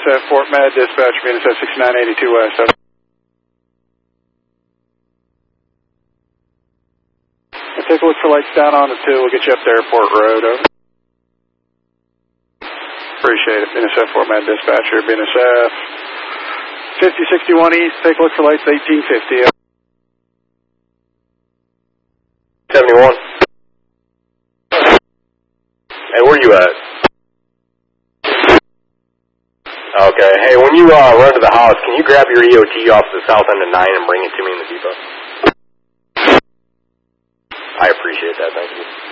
BNSF Fort Med, dispatch BNSF 6982 West. Over. Take a look for lights down on the 2. We'll get you up to Airport Road. Over. Appreciate it. BNSF Fort Med dispatcher. BNSF 5061 East. Take a look for lights 1850. 71. Hey, where you at? Okay. Hey, when you run to the house, can you grab your EOT off the south end of 9 and bring it to me in the depot? I appreciate that. Thank you.